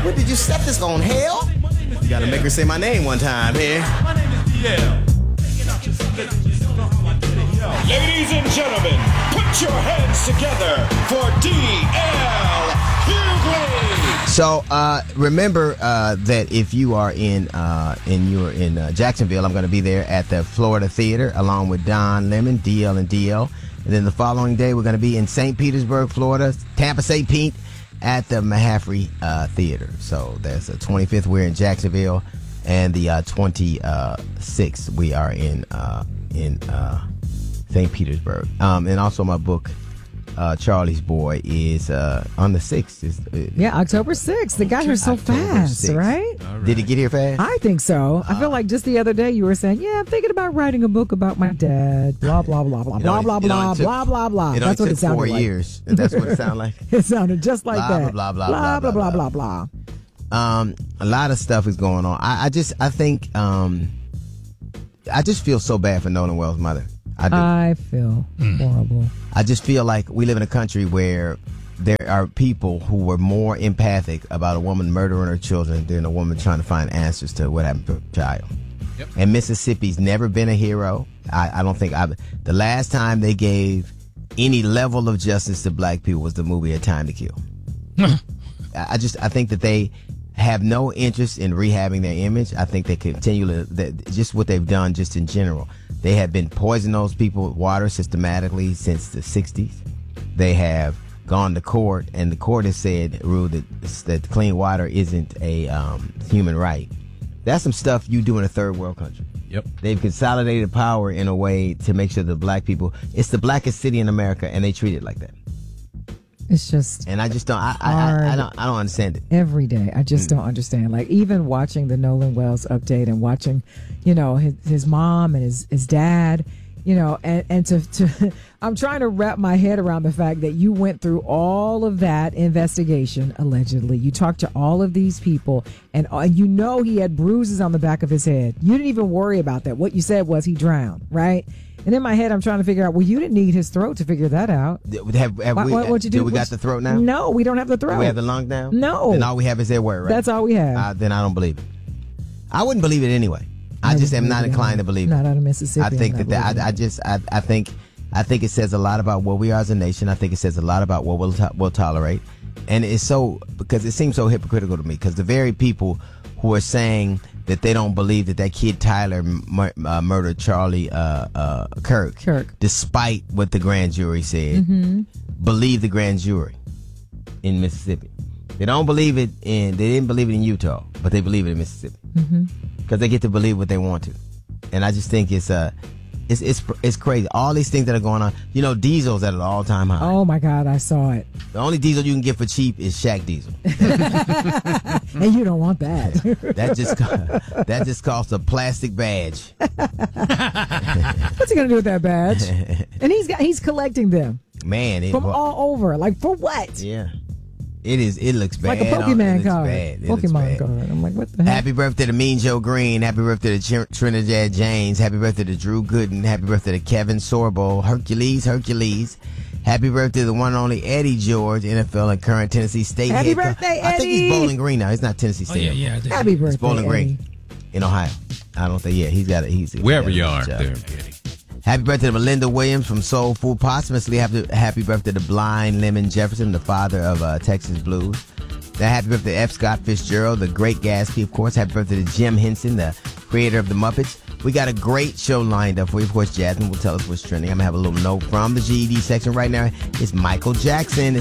What did you set this on, hell? You gotta make her say my name one time here. My name is DL. Ladies and gentlemen, put your hands together for DL Hughley. So remember that if you are in Jacksonville, I'm going to be there at the Florida Theater along with Don Lemon, DL and DL. And then the following day, we're going to be in St. Petersburg, Florida, Tampa St. Pete at the Mahaffrey Theater. So that's the 25th. We're in Jacksonville, and the 26th we are in St. Petersburg. And also my book, Charlie's Boy, is on the 6th. Yeah, October 6th. They got here so fast, 6th. right? Did it get here fast? I think so. I feel like just the other day you were saying, yeah, I'm thinking about writing a book about my dad. Blah, blah, blah, blah, blah, blah, blah, blah, blah, blah. That's what it sounded 4 like. years. That's what it sounded like. It sounded just like blah, that. Blah, blah, blah, blah, blah, blah, blah, blah. A lot of stuff is going on. I just feel so bad for Nolan Wells' mother. I feel horrible. I just feel like we live in a country where there are people who were more empathic about a woman murdering her children than a woman trying to find answers to what happened to her child. Yep. And Mississippi's never been a hero. I don't think the last time they gave any level of justice to black people was the movie A Time to Kill. I think that they have no interest in rehabbing their image. I think they continue just what they've done just in general. They have been poisoning those people with water systematically since the 60s. They have gone to court, and the court has ruled that clean water isn't a human right. That's some stuff you do in a third world country. Yep. They've consolidated power in a way to make sure that black people, it's the blackest city in America, and they treat it like that. It's just, and I just don't. I don't understand it. Every day, I just don't understand. Like even watching the Nolan Wells update and watching, his mom and his dad, and to I'm trying to wrap my head around the fact that you went through all of that investigation. Allegedly, you talked to all of these people, and he had bruises on the back of his head. You didn't even worry about that. What you said was he drowned, right? And in my head, I'm trying to figure out, well, you didn't need his throat to figure that out. What'd you do? We got the throat now? No, we don't have the throat. Do we have the lung now? No. Then all we have is their word, right? That's all we have. Then I don't believe it. I wouldn't believe it anyway. I just am not inclined to believe it. Not out of Mississippi. I think I think it says a lot about what we are as a nation. I think it says a lot about what we'll tolerate. And it's so, because it seems so hypocritical to me, because the very people who are saying that they don't believe that kid Tyler murdered Charlie Kirk, despite what the grand jury said, believe the grand jury in Mississippi. They don't believe it they didn't believe it in Utah, but they believe it in Mississippi because they get to believe what they want to. And I just think it's crazy. All these things that are going on. Diesel's at an all-time high. Oh my God, I saw it. The only diesel you can get for cheap is Shaq diesel. And you don't want that. That just costs a plastic badge. What's he gonna do with that badge? And he's collecting them. Man, from all over. Like for what? Yeah. It looks bad. Like a Pokemon card. Pokemon card. I'm like, what the heck? Happy birthday to Mean Joe Green. Happy birthday to Trinidad James. Happy birthday to Drew Gooden. Happy birthday to Kevin Sorbo. Hercules. Happy birthday to the one and only Eddie George, NFL and current Tennessee State Happy head birthday, coach. Eddie. I think he's Bowling Green now. He's not Tennessee State. Yeah. Happy birthday, it's Bowling Green in Ohio. I don't think. Yeah, he's wherever you are there, Eddie. Happy birthday to Melinda Williams from Soul Food. Posthumously, happy birthday to Blind Lemon Jefferson, the father of Texas Blues. Now, happy birthday to F. Scott Fitzgerald, the great Gatsby, of course. Happy birthday to Jim Henson, the creator of the Muppets. We got a great show lined up for you. Of course, Jasmine will tell us what's trending. I'm going to have a little note from the GED section right now. It's Michael Jackson.